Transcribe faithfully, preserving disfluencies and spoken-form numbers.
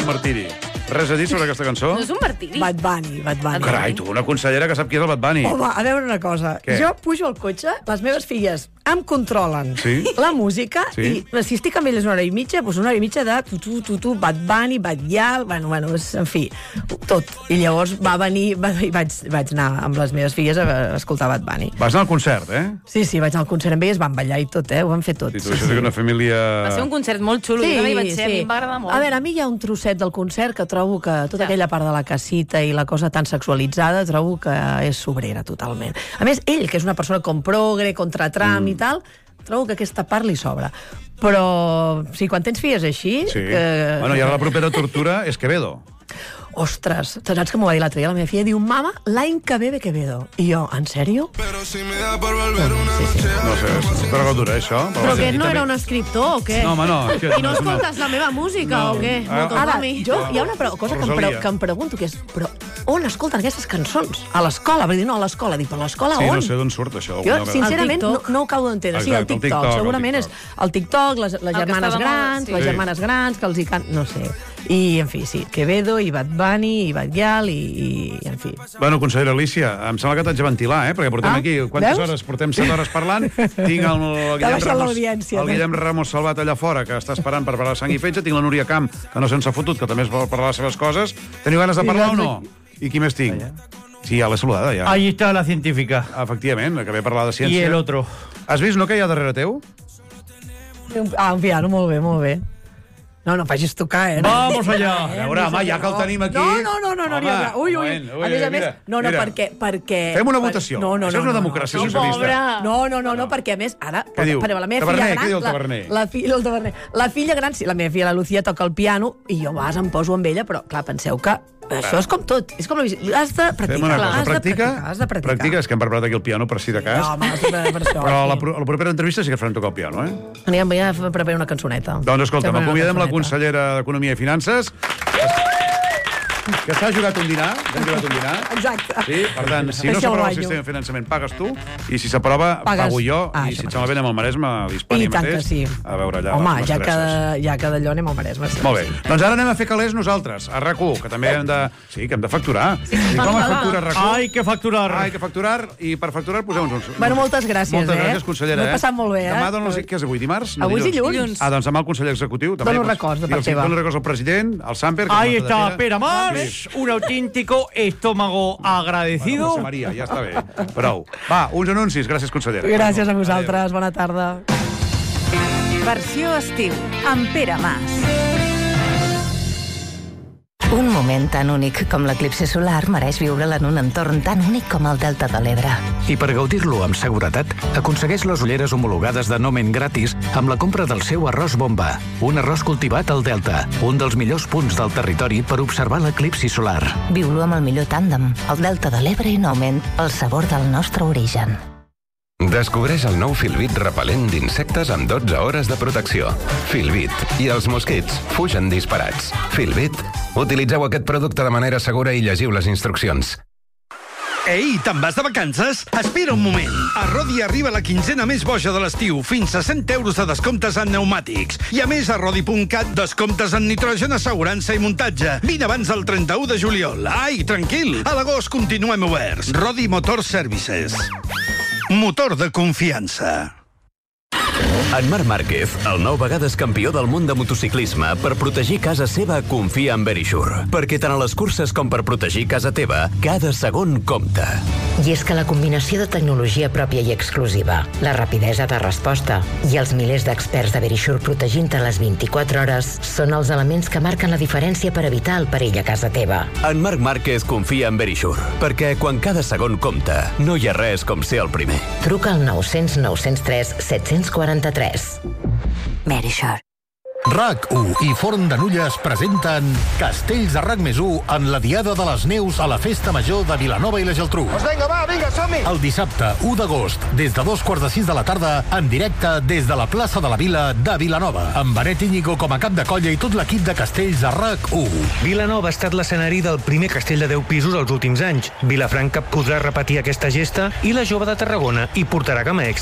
un martiri. Res a dir sobre aquesta cançó? No és un martiri. Bad Bunny, Bad Bunny. Carai, tu, una consellera que sap qui és el Bad Bunny. Home, a veure una cosa. Què? Jo pujo al cotxe, les meves filles em controlen Sí? la música Sí? i si estic amb elles una hora i mitja, doncs una hora i mitja de tu, tu, tu, tu, Bad Bunny, Bad Yal, bueno, bueno, és, en fi, tot. I llavors va venir, va, i vaig, vaig anar amb les meves filles a escoltar Bad Bunny. Vas anar al concert, eh? Sí, sí, vaig anar al concert amb elles, van ballar i tot, eh? Ho van fer tot. I tu, això és una família... Va ser un concert molt xulo. Sí, Jo també hi vaig ser, sí. a mi em va agradar molt. A veure, a mi hi ha un trosset del concert que trobo que tota Ja. aquella part de la casita i la cosa tan sexualitzada trobo que és sobrera totalment. A més, ell, que és una persona com progre, contra Trump mm. i tal, trobo que aquesta part li sobra. Però, sí, quan tens filles així... Sí. Que... Bueno, i ara la propera tortura és Quevedo. Ostres, saps que m'ho va dir l'altre dia? La meva filla diu, mama, l'any que ve ve Quevedo. I jo, en sèrio? Si me da por volver una Sí, sí. No sé, és droga dura, això. Però que no era un escriptor, o què? No, home, no. és que I no escoltes la meva música, No. o què? Ah, Molto Ara, mami. jo, hi ha una pre- cosa que em, pre Rosalia. que em pregunto, que és, però on escolten aquestes cançons? A l'escola? Vull dir, no, a l'escola. Dic, però a l'escola Sí, on? no sé d'on surt això. Jo, alguna vegada. sincerament, Al no, TikTok. no ho acabo d'entendre. Sí, el Exacte, el TikTok. TikTok, el Segurament TikTok. és el TikTok, les, les que germanes estava molt- grans, sí. les Sí. germanes grans, que els hi can... No sé. I, en fi, sí, Quevedo, i Bad Bunny, i Bad Yal, i, i, i en fi. Bueno, consellera Alicia, em sembla que t'haig de ventilar, eh? Perquè portem Ah, aquí... Quantes veus? hores? Portem set hores parlant. Tinc el, el, Guillem, baixat Ramos, l'audiència, el no? Guillem Ramos Salvat allà fora, que està esperant per parlar de sang i fetge. Tinc la Núria Camp, que no se'n s'ha fotut, que també es vol parlar les seves coses. Teniu ganes de I parlar o doncs no? I qui més tinc? Sí, ja l'he saludada, ja. Ahí está la científica. Efectivament, que ve a parlar de Y ciència. el otro. Has vist, no, que hi ha darrere teu? Ah, un piano, molt bé, molt bé. No, no facis tocar, eh? Vamos allá. A veure, home, ja que el tenim aquí... No, no, no, no, no, Home, no, ui, ui. un moment, ui, A més a més, mira, no, no, mira. perquè... perquè Fem una per- votació. No, no, Això és no, una no, democràcia no, socialista. Pobre. No, no, no, no, perquè a més, ara... Què diu? Per, la meva Taverner, filla gran... què diu el la- taverner? La, filla, el taverner. La filla gran, sí, la meva filla, la Lucía, toca el piano, i jo a vegades em poso amb ella, però, clar, penseu que això és com tot. És com la bici. Has de practicar. Fem una cosa, has de practica, practicar, has de practicar. practica, és que hem preparat aquí el piano per si de cas. No, home, has de per això. Però a la, sí. pro- a la propera entrevista sí que farem tocar el piano, eh? Anirem a preparar una cançoneta. Doncs escolta, Fem una m'acomiadem la cançoneta. consellera d'Economia i Finances, que s'ha jugat un dinar, s'ha jugat un dinar. Exacte. Sí, per tant, si no Deixa el s'aprova el guanyo. sistema de finançament, pagues tu, i si s'aprova, Pagues. pago jo, Ah, i això si et mateix. sembla bé anem al Maresme, a I l'Hispània tant que mateix, sí. a veure allà Home, les ja que, mestresses. ja que d'allò anem al Maresme. Sí. Molt bé. Doncs ara anem a fer calés nosaltres, a RAC u, que també hem de... Sí, que hem de facturar. I com es factura RAC u? Hay que facturar. Ah, hay que facturar, i per facturar posem uns... Bueno, moltes gràcies, moltes eh? gràcies, consellera. M'ho he eh? passat molt bé, eh? Demà dones... Què és avui, dimarts? No, Avui és dilluns. Ah, doncs demà el conseller executiu. També, Dono doncs, records de i part els- teva. Dono records al president, al Samper... que Ahí és está, Pere. Pere Mas, Sí. un auténtico estómago agradecido. José Maria, ja està bé. Prou. Va, uns anuncis. Gràcies, consellera. Gràcies a vosaltres. Bona tarda. Versió estiu, amb Pere Mas. Un moment tan únic com l'eclipsi solar mereix viure'l en un entorn tan únic com el Delta de l'Ebre. I per gaudir-lo amb seguretat, aconsegueix les ulleres homologades de Nomen gratis amb la compra del seu arròs bomba. Un arròs cultivat al Delta, un dels millors punts del territori per observar l'eclipsi solar. Viu-lo amb el millor tàndem, el Delta de l'Ebre i Nomen, el sabor del nostre origen. Descobreix el nou Filbit repel·lent d'insectes amb dotze hores de protecció. Filbit. I els mosquits fugen disparats. Filbit. Utilitzeu aquest producte de manera segura i llegiu les instruccions. Ei, te'n vas de vacances? Espera un moment. A Rodi arriba la quinzena més boja de l'estiu, fins a cent euros de descomptes en pneumàtics. I a més, a Rodi punt cat, descomptes en nitrogen, assegurança i muntatge. Vine abans del trenta-u de juliol. Ai, tranquil, a l'agost continuem oberts. Rodi Motor Services. Motor de confiança. En Marc Márquez, el nou vegades campió del món de motociclisme, per protegir casa seva confia en Verisure. Perquè tant a les curses com per protegir casa teva, cada segon compta. I és que la combinació de tecnologia pròpia i exclusiva, la rapidesa de resposta i els milers d'experts de Verisure protegint-te les vint-i-quatre hores són els elements que marquen la diferència per evitar el perill a casa teva. En Marc Márquez confia en Verisure, perquè quan cada segon compta, no hi ha res com ser el primer. Truca al nou cents nou cents tres set cents quaranta-tres. Verisure. RAC u i Forn de Nulles presenten Castells de RAC més u en la Diada de les Neus a la Festa Major de Vilanova i la Geltrú. Pues venga, va, vinga, som-hi! El dissabte u d'agost, des de dos quarts de sis de la tarda, en directe des de la plaça de la Vila de Vilanova, amb Benet Íñigo com a cap de colla i tot l'equip de Castells de RAC u. Vilanova ha estat l'escenari del primer castell de deu pisos als últims anys. Vilafranca podrà repetir aquesta gesta i la Jove de Tarragona hi portarà com a